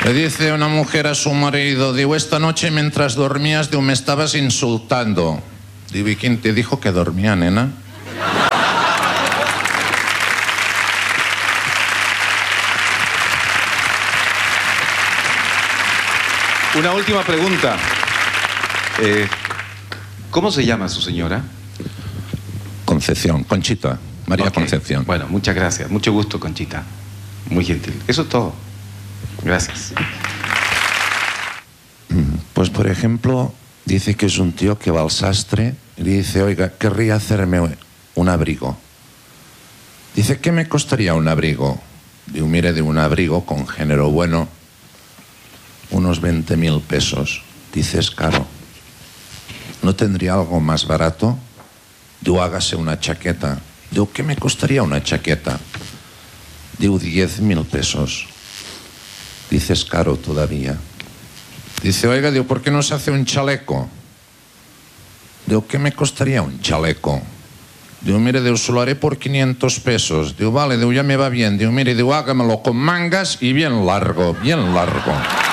Le dice una mujer a su marido, digo, esta noche mientras dormías, digo, me estabas insultando. Digo, ¿y quién te dijo que dormía, nena? Una última pregunta. ¿Cómo se llama su señora? Concepción, Conchita, María Ok. Concepción. Bueno, muchas gracias. Mucho gusto, Conchita. Muy gentil. Eso es todo. Gracias. Pues, por ejemplo, dice que es un tío que va al sastre y le dice, oiga, querría hacerme un abrigo. Dice, ¿qué me costaría un abrigo? Digo, mire, de un abrigo con género bueno, unos 20.000 pesos. Dice, es caro. ¿No tendría algo más barato? Digo, hágase una chaqueta. Digo, ¿qué me costaría una chaqueta? Digo, 10.000 pesos. Dice, es caro todavía. Dice, oiga, digo, ¿por qué no se hace un chaleco? Digo, ¿qué me costaría un chaleco? Digo, mire, digo, se lo haré por 500 pesos. Digo, vale, digo, ya me va bien. Digo, mire, digo, hágamelo con mangas y bien largo, bien largo.